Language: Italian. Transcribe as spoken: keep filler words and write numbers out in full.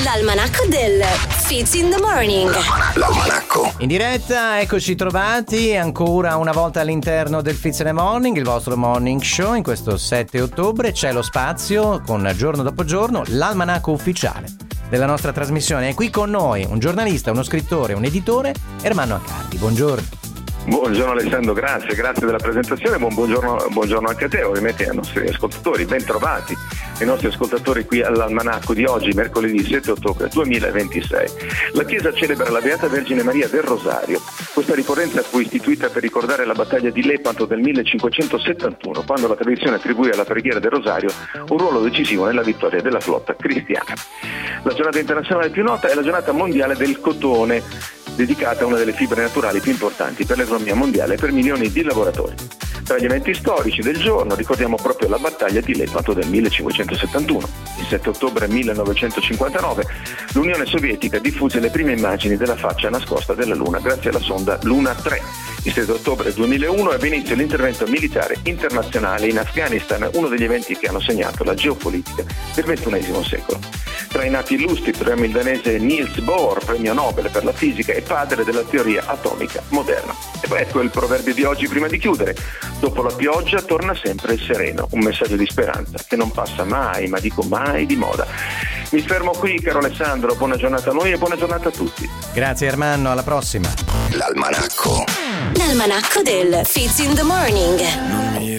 L'almanacco del Fitz in the Morning. L'almanacco. In diretta, eccoci trovati ancora una volta all'interno del Fitz in the Morning, il vostro morning show. In questo sette ottobre c'è lo spazio con giorno dopo giorno l'almanacco ufficiale della nostra trasmissione. È qui con noi un giornalista, uno scrittore, un editore, Ermanno Accardi. Buongiorno. Buongiorno Alessandro, grazie, grazie della presentazione, buon, buongiorno, buongiorno anche a te, ovviamente ai nostri ascoltatori, ben trovati ai nostri ascoltatori qui all'almanacco di oggi, mercoledì sette ottobre duemilaventisei. La Chiesa celebra la Beata Vergine Maria del Rosario. Questa ricorrenza fu istituita per ricordare la battaglia di Lepanto del millecinquecentosettantuno, quando la tradizione attribuì alla preghiera del Rosario un ruolo decisivo nella vittoria della flotta cristiana. La giornata internazionale più nota è la giornata mondiale del cotone, dedicata a una delle fibre naturali più importanti per l'economia mondiale e per milioni di lavoratori. Tra gli eventi storici del giorno ricordiamo proprio la battaglia di Lepanto del millecinquecentosettantuno. Il sette ottobre millenovecentocinquantanove l'Unione Sovietica diffuse le prime immagini della faccia nascosta della Luna grazie alla sonda Luna tre. Il sette ottobre duemilauno ebbe inizio l'intervento militare internazionale in Afghanistan, uno degli eventi che hanno segnato la geopolitica del ventunesimo secolo. Tra i nati illustri troviamo il danese Niels Bohr, premio Nobel per la fisica e padre della teoria atomica moderna. E poi ecco il proverbio di oggi prima di chiudere. Dopo la pioggia torna sempre il sereno, un messaggio di speranza che non passa mai, ma dico mai, di moda. Mi fermo qui, caro Alessandro, buona giornata a noi e buona giornata a tutti. Grazie Ermanno, alla prossima. L'almanacco. L'almanacco del Fitz in the Morning.